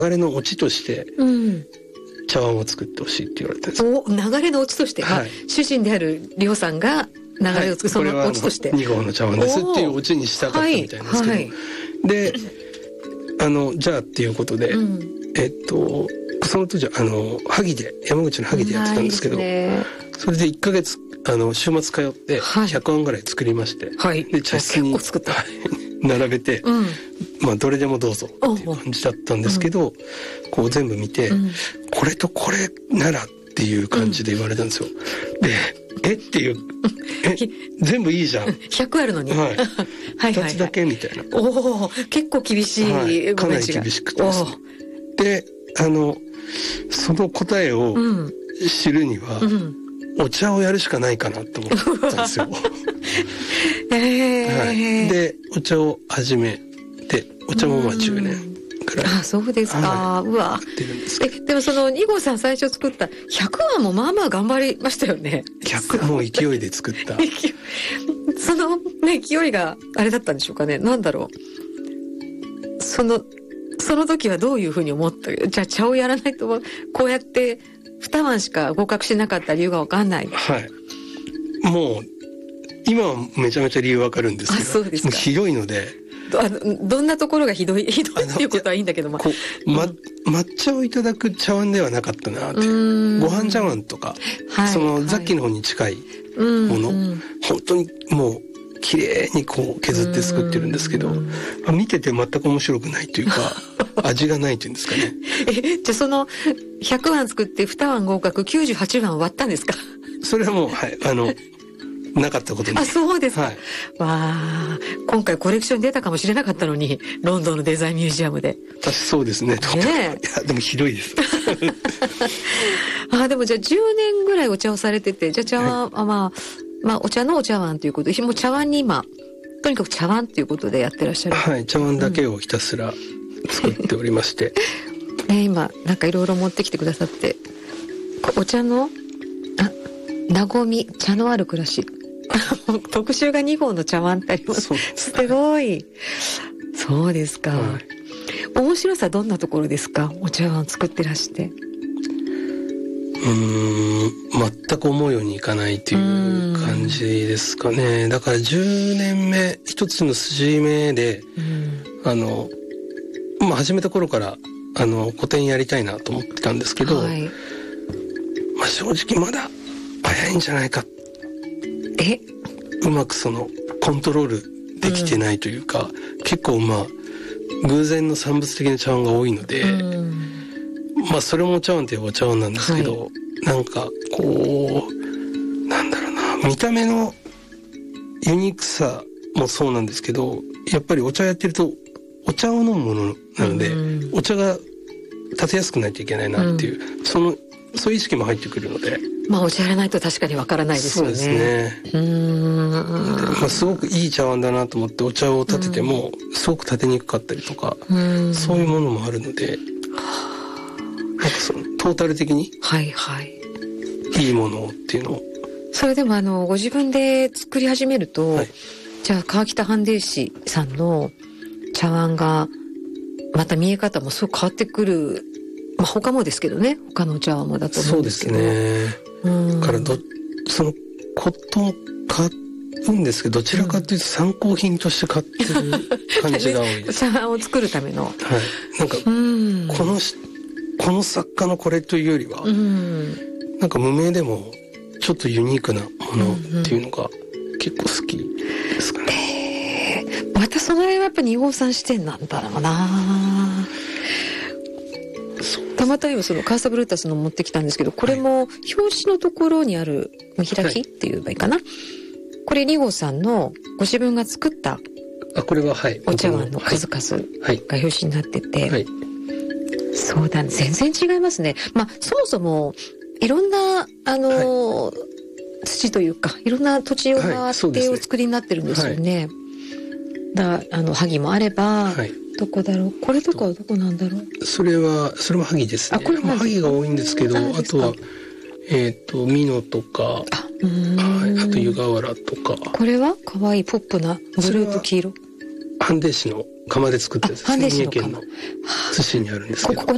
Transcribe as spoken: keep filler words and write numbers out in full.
れのオチとして、うん、茶碗を作ってほしいって言われたんです。 お、流れのオチとして、はい、主人であるリョウさんが流れを作る、はい、そのオチとしてに号の茶碗ですっていうオチにしたかったみたいなんですけど、はいはい、であのじゃあっていうことで、うん、えっとその当時あの萩で山口の萩でやってたんですけど、ね、それでいっかげつあの週末通ってひゃくわんぐらい作りまして、はい、で茶室に結構作った並べて、うん、まあどれでもどうぞっていう感じだったんですけど、うん、こう全部見て、うん、これとこれならっていう感じで言われたんですよ、うん、でえっていうえ全部いいじゃんひゃくあるのに、はい、はいはいふたつだけみたいな、 おお結構厳しい、はい、 かなり厳しくてですね、であのその答えを知るには、うんうんお茶をやるしかないかなと思ったんですよ、 えーはい、でお茶を始めてお茶もまあじゅうねんくらい、 あそうですか、はい、うわってるんですえでもそのに号さん最初作ったひゃくわんもまあまあ頑張りましたよね。 ひゃくもう勢いで作ったそのね勢いがあれだったんでしょうかね。なんだろうそのその時はどういうふうに思った。じゃあ茶をやらないとこうやってにわんしか合格しなかった理由が分かんない。 はいもう今はめちゃめちゃ理由分かるんですけど、 あそうですか。 もうひどいのでど, あどんなところがひどいひどいっていうことはいいんだけども、こう、ま、抹茶をいただく茶碗ではなかったなって。ご飯茶碗とか、はい、そのザッキの方に近いもの、はい、本当にもう綺麗にこう削って作ってるんですけど、まあ、見てて全く面白くないというか味がないというんですかね。 えじゃあそのひゃくわん作ってにわん合格きゅうじゅうはちわん割ったんですか。 それはもうはいあのなかったことに。 あそうですか、はい、わあ今回コレクション出たかもしれなかったのにロンドンのデザインミュージアムで。 私そうですね。ねいやでもひどいですあでもじゃあじゅうねんぐらいお茶をされてて、じゃあ茶碗、はい、あまあまあお茶のお茶碗ということでもう茶碗に今とにかく茶碗ということでやってらっしゃる。 はい茶碗だけをひたすら作っておりまして、 うんね、今なんかいろいろ持ってきてくださってお茶のあなごみ茶のある暮らし特集がに号の茶碗ってあります。すごいそうですか、はい、面白さどんなところですか。お茶碗作ってらしてうーん全く思うようにいかないという感じですかね。だからじゅうねんめ一つの筋目であの、まあ、始めた頃からあの個展やりたいなと思ってたんですけど、はいまあ、正直まだ早いんじゃないか。 えうまくそのコントロールできてないというか、うん、結構まあ偶然の産物的な茶碗が多いので、うん、まあそれもお茶碗といえばお茶碗なんですけど、はい、なんかこうなんだろうな見た目のユニークさもそうなんですけどやっぱりお茶やってるとお茶を飲むものなので、うん、お茶が立てやすくないといけないなっていう、うん、そのそういう意識も入ってくるのでまあお茶やらないと確かにわからないですよね。 そうですね。うーんで、まあ、すごくいい茶碗だなと思ってお茶を立ててもすごく立てにくかったりとかうんそういうものもあるのでなんかそのトータル的にはいはいいいものっていうのをそれでもあのご自分で作り始めると、はい、じゃあ川北藩伝師さんの茶碗がまた見え方もすごく変わってくる、まあ、他もですけどね他のお茶碗もだと思うんですけどそうですねうんからどそのことを買うんですけどどちらかというと参考品として買ってる感じが多いです茶碗を作るためのはいなんかうんこのこの作家のこれというよりはうんなんか無名でもちょっとユニークなものっていうのが結構好きですかね、 うんうん、またその辺はやっぱに号さん視点なんだろうな。たまたまそのカーサブルータスの持ってきたんですけどこれも表紙のところにある見開きっていう場合かな、はい、これに号さんのご自分が作ったあこれははいお茶碗の数々が表紙になってて、はいはい、そうだ、ね、全然違いますね。まあそもそもいろんなあの、はい、土というかいろんな土地を回ってお作りになってるんですよね、はい、だあの萩もあれば、はい、どこだろうこれとかはどこなんだろう。 それはそれも萩ですね。あこれも萩が多いんですけど あ, あとはえっ、ー、と美濃とか あ, はい、あと湯河原とか。 これは可愛いポップなブルーと黄色。 藩伝師の窯で作ったやつですね。三重県の津市にあるんですけど。ここ